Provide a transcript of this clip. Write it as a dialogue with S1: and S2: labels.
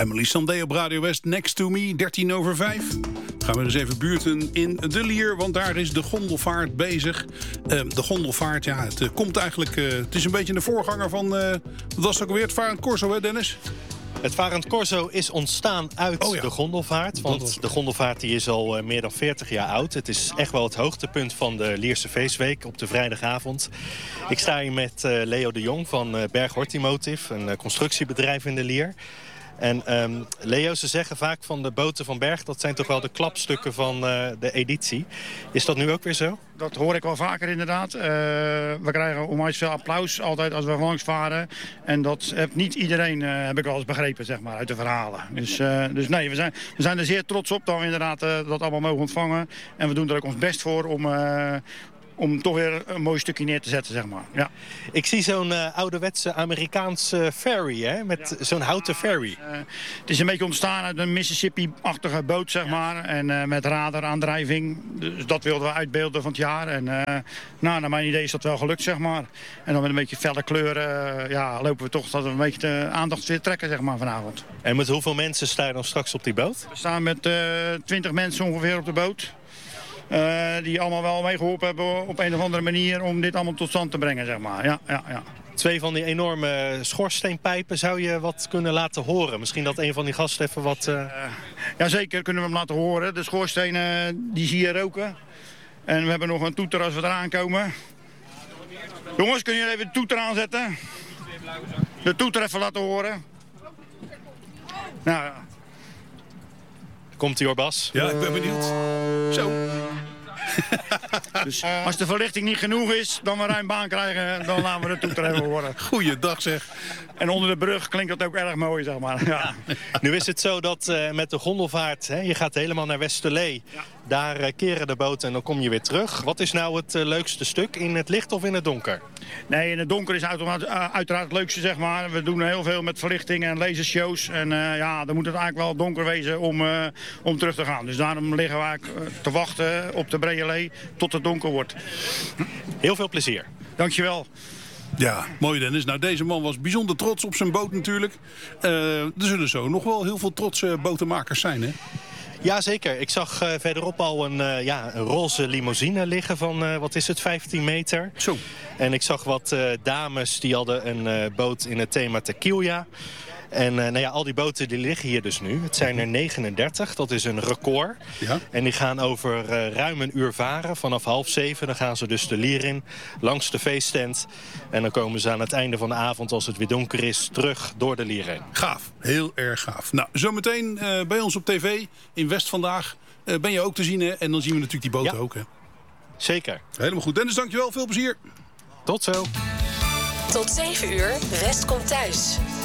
S1: Emily Sandé op Radio West, Next to Me, 5:13. Gaan we eens even buurten in de Lier, want daar is de gondelvaart bezig. De gondelvaart, ja, het komt eigenlijk... het is een beetje de voorganger van... wat was het ook alweer? Het Varend Corso, hè Dennis?
S2: Het Varend Corso is ontstaan uit de gondelvaart. Want de gondelvaart die is al meer dan 40 jaar oud. Het is echt wel het hoogtepunt van de Lierse feestweek op de vrijdagavond. Ik sta hier met Leo de Jong van Berg Hortimotive, een constructiebedrijf in de Lier. En Leo, ze zeggen vaak van de boten van Berg... dat zijn toch wel de klapstukken van de editie. Is dat nu ook weer zo?
S3: Dat hoor ik wel vaker inderdaad. We krijgen onwijs veel applaus altijd als we langs varen. En dat heeft niet iedereen, heb ik wel eens begrepen, zeg maar, uit de verhalen. Dus nee, we zijn er zeer trots op dat we inderdaad dat allemaal mogen ontvangen. En we doen er ook ons best voor om toch weer een mooi stukje neer te zetten, zeg maar. Ja.
S2: Ik zie zo'n ouderwetse Amerikaanse ferry, hè? Met zo'n houten ferry.
S3: Het is een beetje ontstaan uit een Mississippi-achtige boot, zeg maar. En met radaraandrijving. Dus dat wilden we uitbeelden van het jaar. En naar mijn idee is dat wel gelukt, zeg maar. En dan met een beetje felle kleuren lopen we toch dat we een beetje de aandacht weer trekken, zeg maar, vanavond.
S2: En met hoeveel mensen sta je dan straks op die boot?
S3: We staan met 20 mensen ongeveer op de boot. Die allemaal wel meegeholpen hebben op een of andere manier om dit allemaal tot stand te brengen, zeg maar. Ja.
S2: 2 van die enorme schoorsteenpijpen, zou je wat kunnen laten horen? Misschien dat een van die gasten even wat...
S3: Jazeker, kunnen we hem laten horen. De schoorstenen, die zie je roken. En we hebben nog een toeter als we eraan komen. Jongens, kun je even de toeter aanzetten? De toeter even laten horen. Nou ja.
S2: Komt-ie hoor, Bas?
S1: Ja, ik ben benieuwd. Zo.
S3: Dus als de verlichting niet genoeg is, dan we ruim baan krijgen, dan laten we de toeter even horen.
S1: Goeiedag zeg.
S3: En onder de brug klinkt dat ook erg mooi, zeg maar. Ja.
S2: Nu is het zo dat met de gondelvaart, je gaat helemaal naar Westerlee. Ja. Daar keren de boten en dan kom je weer terug. Wat is nou het leukste stuk, in het licht of in het donker?
S3: Nee, in het donker is uiteraard het leukste, zeg maar. We doen heel veel met verlichting en lasershows. En dan moet het eigenlijk wel donker wezen om terug te gaan. Dus daarom liggen we eigenlijk te wachten op de Breelee tot het donker wordt.
S2: Heel veel plezier.
S3: Dankjewel.
S1: Ja, mooi Dennis. Nou, deze man was bijzonder trots op zijn boot natuurlijk. Er zullen zo nog wel heel veel trotse botenmakers zijn, hè?
S2: Jazeker. Ik zag verderop al een roze limousine liggen van, 15 meter.
S1: Zo.
S2: En ik zag wat dames die hadden een boot in het thema Tequila. En al die boten die liggen hier dus nu. Het zijn er 39, dat is een record. Ja. En die gaan over ruim een uur varen. Vanaf 6:30 dan gaan ze dus de Lier in, langs de feesttent. En dan komen ze aan het einde van de avond, als het weer donker is, terug door de Lier heen.
S1: Gaaf, heel erg gaaf. Nou, zometeen bij ons op tv in West vandaag ben je ook te zien. Hè? En dan zien we natuurlijk die boten ook. Hè?
S2: Zeker.
S1: Helemaal goed. Dennis, dankjewel. Veel plezier.
S2: Tot zo.
S4: Tot 7 uur, West komt thuis.